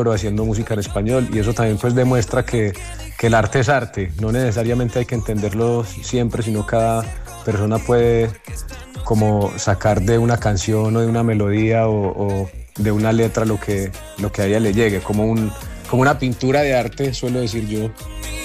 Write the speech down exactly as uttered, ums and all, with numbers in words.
lloro haciendo música en español, y eso también pues demuestra que, que el arte es arte, no necesariamente hay que entenderlo siempre, sino cada persona puede como sacar de una canción o de una melodía o, o de una letra lo que, lo que a ella le llegue, como, un, como una pintura de arte, suelo decir yo.